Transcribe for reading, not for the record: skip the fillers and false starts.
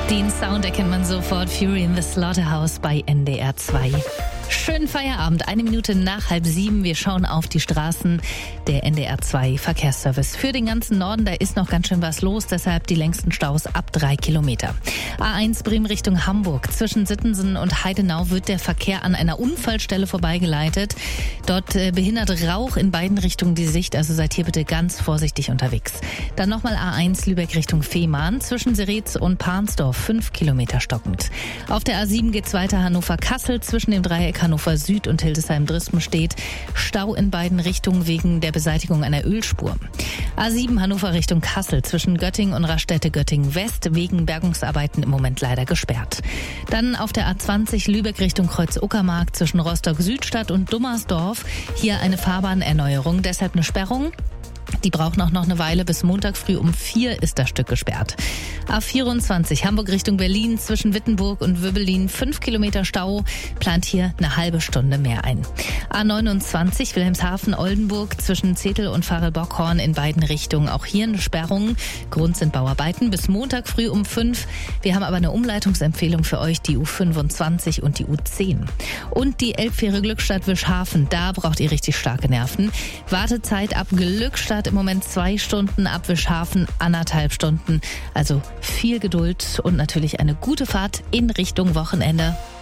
Den Sound erkennt man sofort. Fury in the Slaughterhouse bei NDR 2. Schönen Feierabend, 1 Minute nach 6:30. Wir schauen auf die Straßen. Der NDR 2 Verkehrsservice für den ganzen Norden. Da ist noch ganz schön was los, deshalb die längsten Staus ab 3 Kilometer. A1 Bremen Richtung Hamburg. Zwischen Sittensen und Heidenau wird der Verkehr an einer Unfallstelle vorbeigeleitet. Dort behindert Rauch in beiden Richtungen die Sicht, also seid hier bitte ganz vorsichtig unterwegs. Dann nochmal A1 Lübeck Richtung Fehmarn. Zwischen Seretz und Pansdorf 5 Kilometer stockend. Auf der A7 geht's weiter Hannover-Kassel. Zwischen dem Dreieck Hannover Süd und Hildesheim-Drismen steht Stau in beiden Richtungen wegen der Beseitigung einer Ölspur. A7 Hannover Richtung Kassel zwischen Göttingen und Raststätte Göttingen-West wegen Bergungsarbeiten im Moment leider gesperrt. Dann auf der A20 Lübeck Richtung Kreuz-Uckermark zwischen Rostock-Südstadt und Dummersdorf. Hier eine Fahrbahnerneuerung, deshalb eine Sperrung. Die braucht noch eine Weile. Bis Montag früh um 4 ist das Stück gesperrt. A24 Hamburg Richtung Berlin zwischen Wittenburg und Wübbelin 5 Kilometer Stau. Plant hier eine halbe Stunde mehr ein. A29 Wilhelmshaven-Oldenburg zwischen Zetel und Farel-Bockhorn in beiden Richtungen. Auch hier eine Sperrung. Grund sind Bauarbeiten. Bis Montag früh um 5. Wir haben aber eine Umleitungsempfehlung für euch, die U25 und die U10. Und die Elbfähre Glückstadt-Wischhafen. Da braucht ihr richtig starke Nerven. Wartezeit ab Glückstadt im Moment 2 Stunden, ab Wischhafen 1,5 Stunden. Also viel Geduld und natürlich eine gute Fahrt in Richtung Wochenende.